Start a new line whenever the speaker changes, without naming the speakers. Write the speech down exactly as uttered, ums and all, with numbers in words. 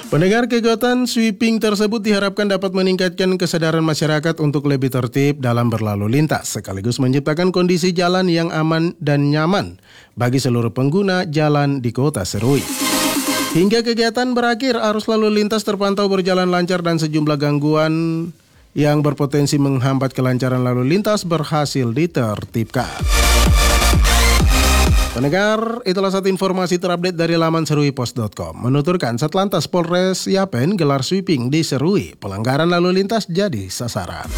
Pendengar, kegiatan sweeping tersebut diharapkan dapat meningkatkan kesadaran masyarakat untuk lebih tertib dalam berlalu lintas, sekaligus menciptakan kondisi jalan yang aman dan nyaman bagi seluruh pengguna jalan di Kota Serui. Hingga kegiatan berakhir, arus lalu lintas terpantau berjalan lancar dan sejumlah gangguan yang berpotensi menghambat kelancaran lalu lintas berhasil ditertibkan. Pendengar, itulah satu informasi terupdate dari laman seruipos dot com. Menuturkan Satlantas Polres Yapen gelar sweeping di Serui, pelanggaran lalu lintas jadi sasaran.